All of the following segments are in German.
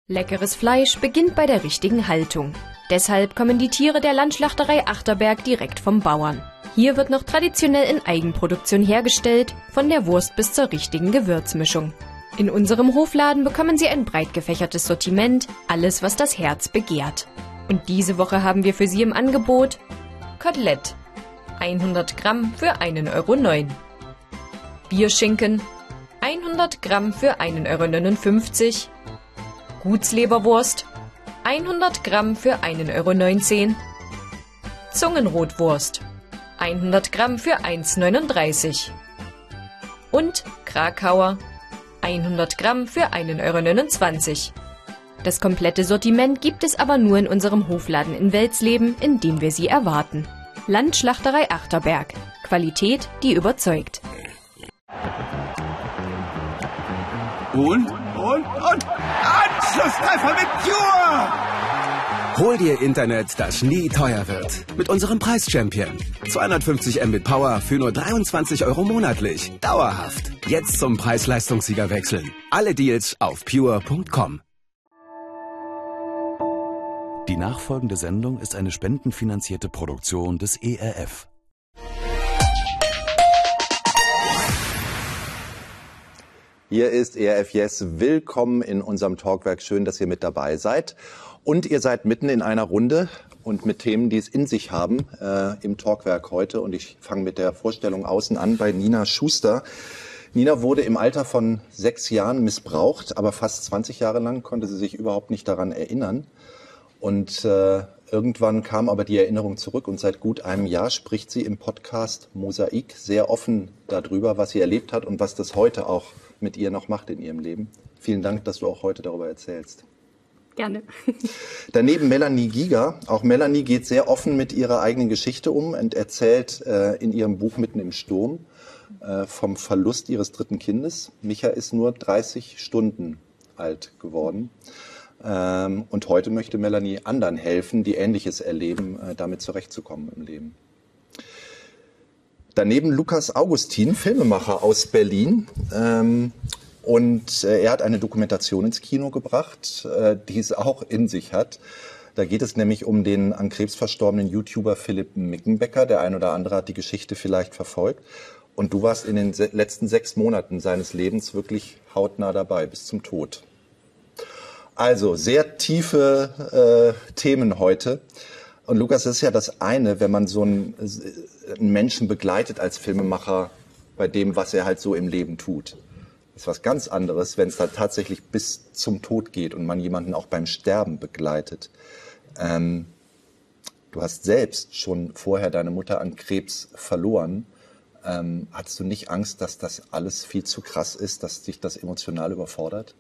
Leckeres Fleisch beginnt bei der richtigen Haltung. Deshalb kommen die Tiere der Landschlachterei Achterberg direkt vom Bauern. Hier wird noch traditionell in Eigenproduktion hergestellt, von der Wurst bis zur richtigen Gewürzmischung. In unserem Hofladen bekommen Sie ein breit gefächertes Sortiment, alles was das Herz begehrt. Und diese Woche haben wir für Sie im Angebot Kotelett, 100 Gramm für 1,09 €. Bierschinken, 100 Gramm für 1,59 €. Gutsleberwurst, 100 Gramm für 1,19 €. Zungenrotwurst, 100 Gramm für 1,39 €. Und Krakauer, 100 Gramm für 1,29 €. Das komplette Sortiment gibt es aber nur in unserem Hofladen in Welsleben, in dem wir Sie erwarten. Landschlachterei Achterberg. Qualität, die überzeugt. Anschlusstreffer mit Pure! Hol dir Internet, das nie teuer wird. Mit unserem Preis-Champion. 250 Mbit Power für nur 23 € monatlich. Dauerhaft. Jetzt zum Preis-Leistungssieger wechseln. Alle Deals auf pure.com. Die nachfolgende Sendung ist eine spendenfinanzierte Produktion des ERF. Hier ist ERF Yes. Willkommen in unserem Talkwerk. Schön, dass ihr mit dabei seid. Und ihr seid mitten in einer Runde und mit Themen, die es in sich haben, im Talkwerk heute. Und ich fange mit der Vorstellung außen an bei Nina Schuster. Nina wurde im Alter von 6 Jahren missbraucht, aber fast 20 Jahre lang konnte sie sich überhaupt nicht daran erinnern. Und irgendwann kam aber die Erinnerung zurück und seit gut einem Jahr spricht sie im Podcast Mosaik sehr offen darüber, was sie erlebt hat und was das heute auch mit ihr noch macht in ihrem Leben. Vielen Dank, dass du auch heute darüber erzählst. Gerne. Daneben Melanie Giger. Auch Melanie geht sehr offen mit ihrer eigenen Geschichte um und erzählt in ihrem Buch Mitten im Sturm vom Verlust ihres 3. Kindes. Micha ist nur 30 Stunden alt geworden. Und heute möchte Melanie anderen helfen, die Ähnliches erleben, damit zurechtzukommen im Leben. Daneben Lukas Augustin, Filmemacher aus Berlin. Und er hat eine Dokumentation ins Kino gebracht, die es auch in sich hat. Da geht es nämlich um den an Krebs verstorbenen YouTuber Philipp Mickenbecker. Der ein oder andere hat die Geschichte vielleicht verfolgt. Und du warst in den letzten 6 Monaten seines Lebens wirklich hautnah dabei, bis zum Tod. Also sehr tiefe Themen heute. Und Lukas, das ist ja das eine, wenn man so einen Menschen begleitet als Filmemacher bei dem, was er halt so im Leben tut. Das ist was ganz anderes, wenn es da tatsächlich bis zum Tod geht und man jemanden auch beim Sterben begleitet. Du hast selbst schon vorher deine Mutter an Krebs verloren. Hattest du nicht Angst, dass das alles viel zu krass ist, dass dich das emotional überfordert?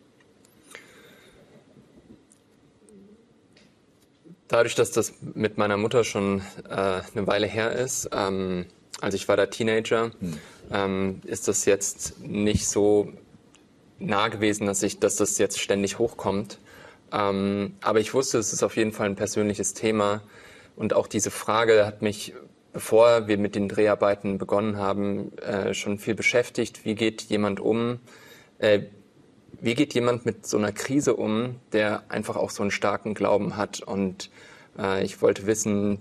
Dadurch, dass das mit meiner Mutter schon eine Weile her ist, also ich war da Teenager, ist das jetzt nicht so nah gewesen, dass das jetzt ständig hochkommt. Aber ich wusste, es ist auf jeden Fall ein persönliches Thema. Und auch diese Frage hat mich, bevor wir mit den Dreharbeiten begonnen haben, schon viel beschäftigt. Wie geht jemand um? Wie geht jemand mit so einer Krise um, der einfach auch so einen starken Glauben hat? Und ich wollte wissen,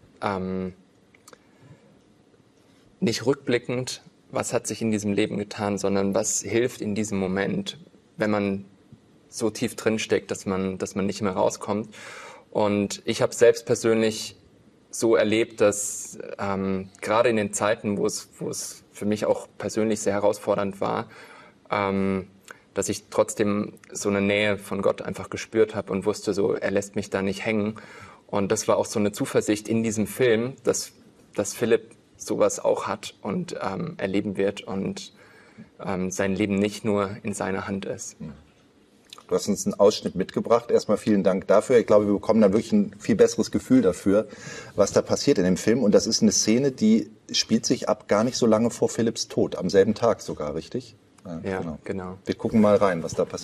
nicht rückblickend, was hat sich in diesem Leben getan, sondern was hilft in diesem Moment, wenn man so tief drinsteckt, dass man nicht mehr rauskommt. Und ich habe selbst persönlich so erlebt, dass gerade in den Zeiten, wo es für mich auch persönlich sehr herausfordernd war, dass ich trotzdem so eine Nähe von Gott einfach gespürt habe und wusste, so er lässt mich da nicht hängen. Und das war auch so eine Zuversicht in diesem Film, dass Philipp sowas auch hat und erleben wird und sein Leben nicht nur in seiner Hand ist. Du hast uns einen Ausschnitt mitgebracht. Erstmal vielen Dank dafür. Ich glaube, wir bekommen dann wirklich ein viel besseres Gefühl dafür, was da passiert in dem Film. Und das ist eine Szene, die spielt sich ab gar nicht so lange vor Philipps Tod, am selben Tag sogar, richtig? Ja, genau. Wir gucken mal rein, was da passiert.